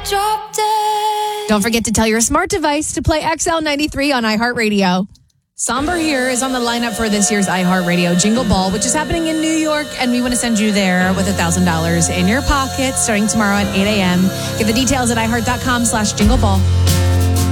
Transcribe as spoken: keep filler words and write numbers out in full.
drop dead. Don't forget to tell your smart device to play X L ninety-three on iHeartRadio. Somber here is on the lineup for this year's iHeartRadio Jingle Ball, which is happening in New York, and we want to send you there with one thousand dollars in your pocket starting tomorrow at eight a.m. Get the details at iHeart.com slash Jingle Ball.